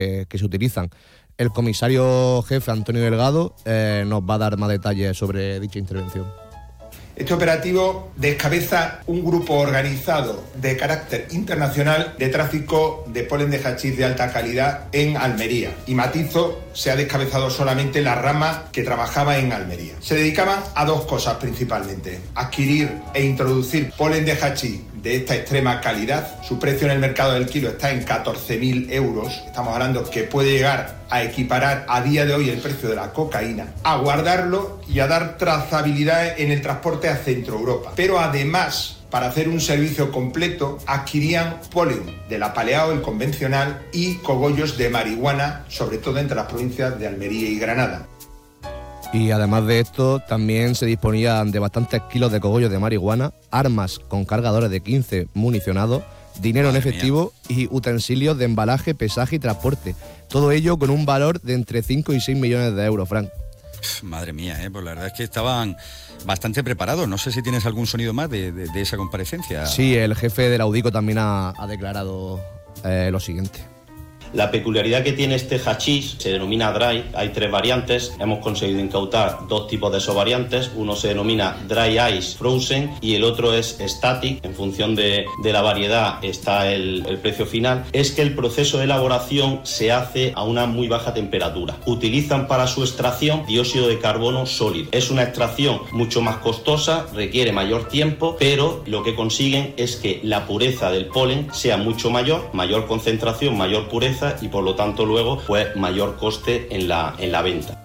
que se utilizan. El comisario jefe Antonio Delgado nos va a dar más detalles sobre dicha intervención. Este operativo descabeza un grupo organizado de carácter internacional de tráfico de polen de hachís de alta calidad en Almería. Y matizo, se ha descabezado solamente la rama que trabajaba en Almería. Se dedicaban a dos cosas principalmente: adquirir e introducir polen de hachís de esta extrema calidad. Su precio en el mercado del kilo está en 14.000 euros. Estamos hablando que puede llegar a equiparar a día de hoy el precio de la cocaína, a guardarlo y a dar trazabilidad en el transporte a Centro Europa. Pero además, para hacer un servicio completo, adquirían polen del apaleado, el convencional, y cogollos de marihuana, sobre todo entre las provincias de Almería y Granada. Y además de esto, también se disponían de bastantes kilos de cogollos de marihuana, armas con cargadores de 15 municionados, dinero en efectivo y utensilios de embalaje, pesaje y transporte. Todo ello con un valor de entre 5 y 6 millones de euros, Frank. Madre mía, pues la verdad es que estaban bastante preparados. No sé si tienes algún sonido más de esa comparecencia. Sí, el jefe de la UDICO también ha declarado lo siguiente. La peculiaridad que tiene este hachís se denomina dry. Hay 3 variantes. Hemos conseguido incautar 2 tipos de esos variantes. Uno se denomina dry ice frozen y el otro es static. En función de la variedad está el precio final. Es que el proceso de elaboración se hace a una muy baja temperatura. Utilizan para su extracción dióxido de carbono sólido. Es una extracción mucho más costosa, requiere mayor tiempo, pero lo que consiguen es que la pureza del polen sea mucho mayor concentración, mayor pureza, y por lo tanto luego pues mayor coste en la venta.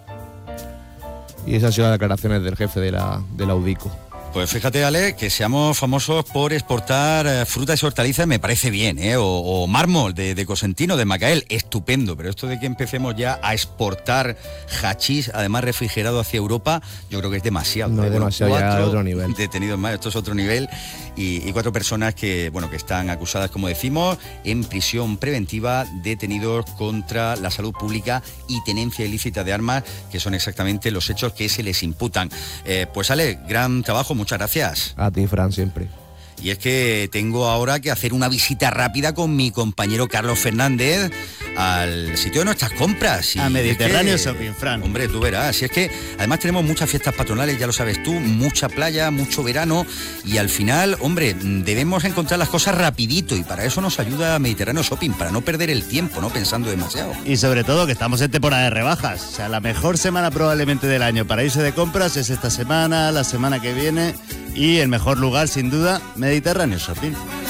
Y esas han sido las declaraciones del jefe de la UDICO. Pues fíjate, Ale, que seamos famosos por exportar frutas y hortalizas me parece bien, o mármol de Cosentino, de Macael, estupendo, pero esto de que empecemos ya a exportar hachís, además refrigerado hacia Europa, yo creo que es demasiado. No es demasiado, ya es otro nivel. Detenidos más, esto es otro nivel, y 4 personas que están acusadas, como decimos, en prisión preventiva, detenidos contra la salud pública y tenencia ilícita de armas, que son exactamente los hechos que se les imputan. Pues Ale, gran trabajo, muchas gracias. A ti, Fran, siempre. Y es que tengo ahora que hacer una visita rápida con mi compañero Carlos Fernández al sitio de nuestras compras. A Mediterráneo Shopping, Fran. Hombre, tú verás. Y es que además tenemos muchas fiestas patronales, ya lo sabes tú, mucha playa, mucho verano. Y al final, hombre, debemos encontrar las cosas rapidito. Y para eso nos ayuda Mediterráneo Shopping, para no perder el tiempo, no pensando demasiado. Y sobre todo que estamos en temporada de rebajas. O sea, la mejor semana probablemente del año para irse de compras es esta semana, la semana que viene. Y el mejor lugar, sin duda, Mediterráneo Shopping.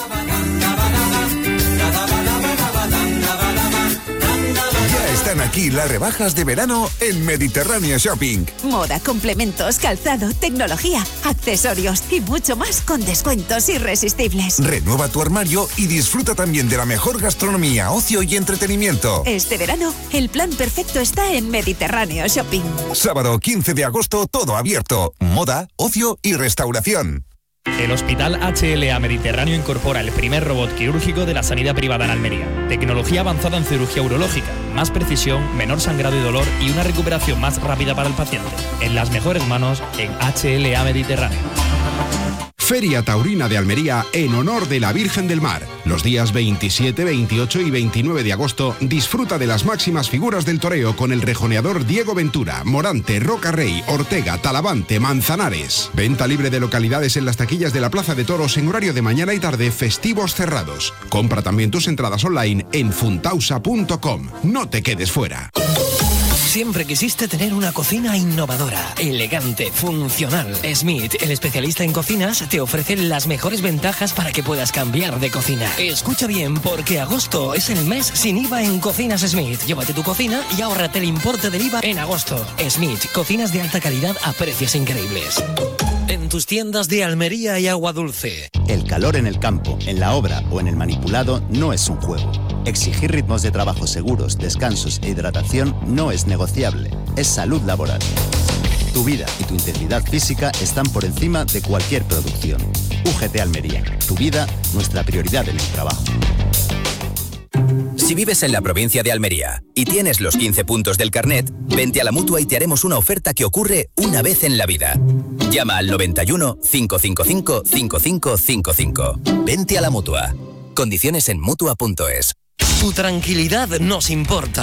Ya están aquí las rebajas de verano en Mediterráneo Shopping. Moda, complementos, calzado, tecnología, accesorios y mucho más con descuentos irresistibles. Renueva tu armario y disfruta también de la mejor gastronomía, ocio y entretenimiento. Este verano, el plan perfecto está en Mediterráneo Shopping. Sábado 15 de agosto, todo abierto. Moda, ocio y restauración. El Hospital HLA Mediterráneo incorpora el primer robot quirúrgico de la sanidad privada en Almería. Tecnología avanzada en cirugía urológica, más precisión, menor sangrado y dolor y una recuperación más rápida para el paciente. En las mejores manos, en HLA Mediterráneo. Feria Taurina de Almería en honor de la Virgen del Mar. Los días 27, 28 y 29 de agosto disfruta de las máximas figuras del toreo con el rejoneador Diego Ventura, Morante, Roca Rey, Ortega, Talavante, Manzanares. Venta libre de localidades en las taquillas de la Plaza de Toros en horario de mañana y tarde, festivos cerrados. Compra también tus entradas online en funtausa.com. No te quedes fuera. Siempre quisiste tener una cocina innovadora, elegante, funcional. Smith, el especialista en cocinas, te ofrece las mejores ventajas para que puedas cambiar de cocina. Escucha bien, porque agosto es el mes sin IVA en Cocinas Smith. Llévate tu cocina y ahórrate el importe del IVA en agosto. Smith, cocinas de alta calidad a precios increíbles. En tus tiendas de Almería y Agua Dulce. El calor en el campo, en la obra o en el manipulado no es un juego. Exigir ritmos de trabajo seguros, descansos e hidratación no es negociable. Es salud laboral. Tu vida y tu integridad física están por encima de cualquier producción. UGT Almería. Tu vida, nuestra prioridad en el trabajo. Si vives en la provincia de Almería y tienes los 15 puntos del carnet, vente a la Mutua y te haremos una oferta que ocurre una vez en la vida. Llama al 91 555 5555. Vente a la Mutua. Condiciones en Mutua.es. Tu tranquilidad nos importa.